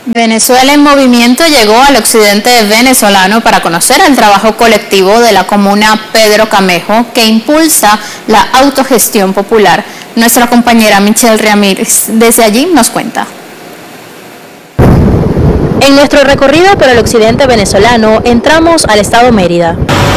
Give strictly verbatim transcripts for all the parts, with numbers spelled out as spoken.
Venezuela en Movimiento llegó al occidente venezolano para conocer el trabajo colectivo de la comuna Pedro Camejo que impulsa la autogestión popular. Nuestra compañera Michelle Ramírez desde allí nos cuenta. En nuestro recorrido por el occidente venezolano entramos al estado Mérida.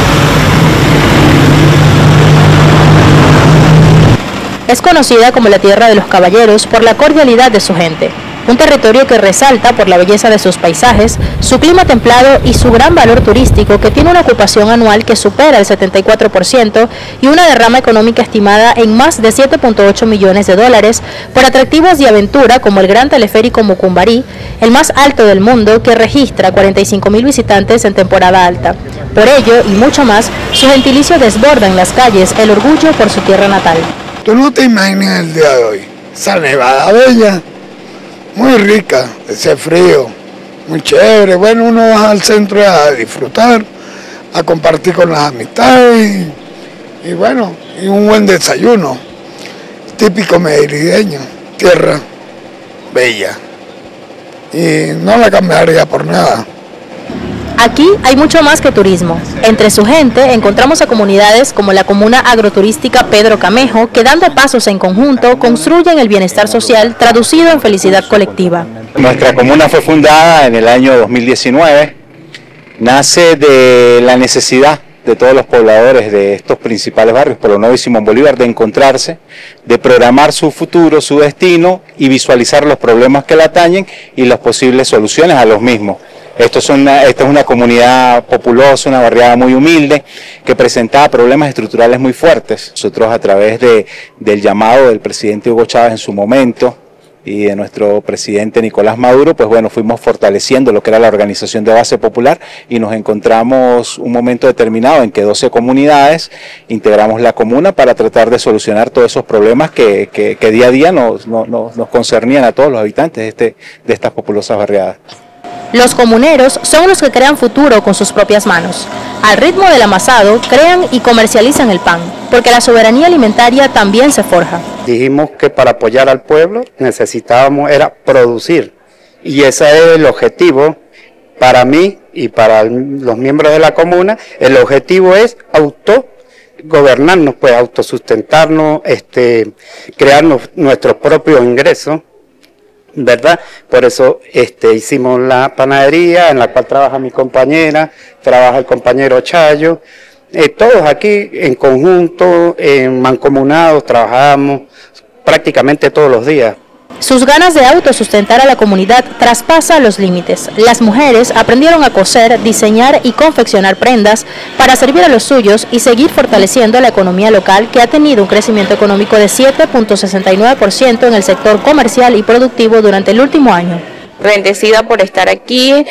Es conocida como la Tierra de los Caballeros por la cordialidad de su gente. Un territorio que resalta por la belleza de sus paisajes, su clima templado y su gran valor turístico, que tiene una ocupación anual que supera el setenta y cuatro por ciento y una derrama económica estimada en más de siete punto ocho millones de dólares por atractivos de aventura como el Gran Teleférico Mucumbarí, el más alto del mundo, que registra cuarenta y cinco mil visitantes en temporada alta. Por ello y mucho más, su gentilicio desborda en las calles el orgullo por su tierra natal. Tú no te imaginas el día de hoy, esa nevada bella, muy rica, ese frío, muy chévere. Bueno, uno va al centro a disfrutar, a compartir con las amistades y, y bueno, y un buen desayuno, típico merideño, tierra bella, y no la cambiaría por nada. Aquí hay mucho más que turismo. Entre su gente encontramos a comunidades como la comuna agroturística Pedro Camejo, que dando pasos en conjunto construyen el bienestar social traducido en felicidad colectiva. Nuestra comuna fue fundada en el año dos mil diecinueve, nace de la necesidad de todos los pobladores de estos principales barrios, Pueblo Nuevo y Simón Bolívar, de encontrarse, de programar su futuro, su destino y visualizar los problemas que la atañen y las posibles soluciones a los mismos. Esto es una, esta es una comunidad populosa, una barriada muy humilde, que presentaba problemas estructurales muy fuertes. Nosotros, a través de, del llamado del presidente Hugo Chávez en su momento y de nuestro presidente Nicolás Maduro, pues bueno, fuimos fortaleciendo lo que era la organización de base popular y nos encontramos un momento determinado en que doce comunidades integramos la comuna para tratar de solucionar todos esos problemas que, que, que día a día nos, nos, nos concernían a todos los habitantes de, este, de estas populosas barriadas. Los comuneros son los que crean futuro con sus propias manos. Al ritmo del amasado, crean y comercializan el pan, porque la soberanía alimentaria también se forja. Dijimos que para apoyar al pueblo necesitábamos era producir, y ese es el objetivo para mí y para los miembros de la comuna. El objetivo es autogobernarnos, pues autosustentarnos, este, crearnos nuestros propios ingresos, ¿verdad? Por eso este, hicimos la panadería en la cual trabaja mi compañera, trabaja el compañero Chayo, eh, todos aquí en conjunto, en mancomunados, trabajamos prácticamente todos los días. Sus ganas de autosustentar a la comunidad traspasa los límites. Las mujeres aprendieron a coser, diseñar y confeccionar prendas para servir a los suyos y seguir fortaleciendo la economía local, que ha tenido un crecimiento económico de siete punto sesenta y nueve por ciento en el sector comercial y productivo durante el último año. Bendecida por estar aquí,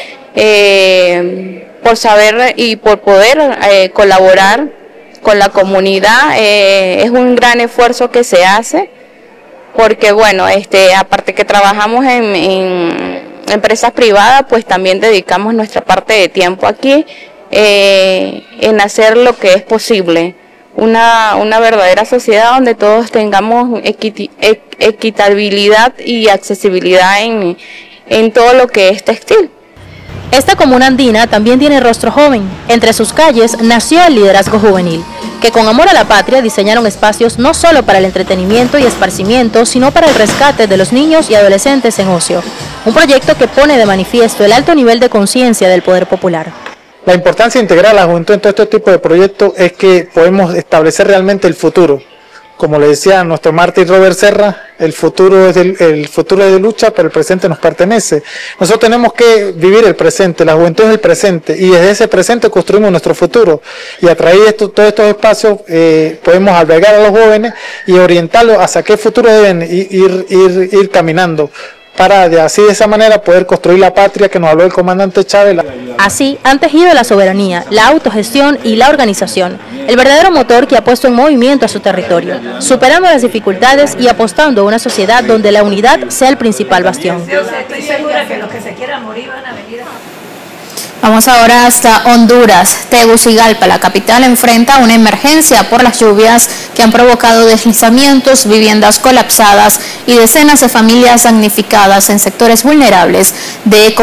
eh, por saber y por poder eh, colaborar con la comunidad. Eh, es un gran esfuerzo que se hace, porque bueno, este, aparte que trabajamos en, en empresas privadas, pues también dedicamos nuestra parte de tiempo aquí eh, en hacer lo que es posible, una, una verdadera sociedad donde todos tengamos equiti, equ, equitabilidad y accesibilidad en, en todo lo que es textil. Esta comuna andina también tiene rostro joven. Entre sus calles nació el liderazgo juvenil, que con amor a la patria diseñaron espacios no solo para el entretenimiento y esparcimiento, sino para el rescate de los niños y adolescentes en ocio. Un proyecto que pone de manifiesto el alto nivel de conciencia del poder popular. La importancia de integrar a la juventud en todo este tipo de proyectos es que podemos establecer realmente el futuro. Como le decía nuestro mártir Robert Serra, el futuro es de, el futuro es de lucha, pero el presente nos pertenece. Nosotros tenemos que vivir el presente, la juventud es el presente, y desde ese presente construimos nuestro futuro. Y a través de esto, todos estos espacios eh, podemos albergar a los jóvenes y orientarlos hacia qué futuro deben ir, ir, ir caminando, para de así de esa manera poder construir la patria que nos habló el comandante Chávez. Así han tejido la soberanía, la autogestión y la organización, el verdadero motor que ha puesto en movimiento a su territorio, superando las dificultades y apostando a una sociedad donde la unidad sea el principal bastión. Estoy segura que los que se quieran morir van a venir a... Vamos ahora hasta Honduras. Tegucigalpa, la capital, enfrenta una emergencia por las lluvias que han provocado deslizamientos, viviendas colapsadas y decenas de familias damnificadas en sectores vulnerables de